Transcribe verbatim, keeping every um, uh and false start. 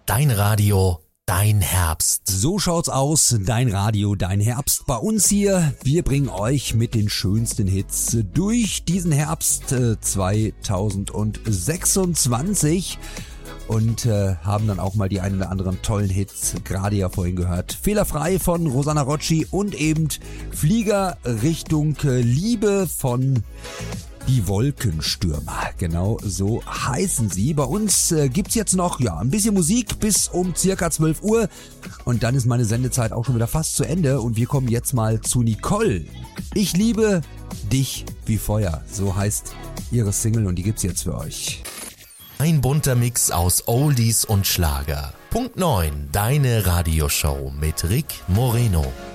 dein Radio, dein Herbst. So schaut's aus, dein Radio, dein Herbst bei uns hier. Wir bringen euch mit den schönsten Hits durch diesen Herbst äh, zweitausendsechsundzwanzig und äh, haben dann auch mal die einen oder anderen tollen Hits, gerade ja vorhin gehört. Fehlerfrei von Rosanna Rocci und eben Flieger Richtung äh, Liebe von Die Wolkenstürmer, genau so heißen sie. Bei uns äh, gibt's jetzt noch ja ein bisschen Musik bis um circa zwölf Uhr und dann ist meine Sendezeit auch schon wieder fast zu Ende und wir kommen jetzt mal zu Nicole. Ich liebe dich wie Feuer, so heißt ihre Single und die gibt's jetzt für euch. Ein bunter Mix aus Oldies und Schlager. Punkt neun, deine Radioshow mit Rick Moreno.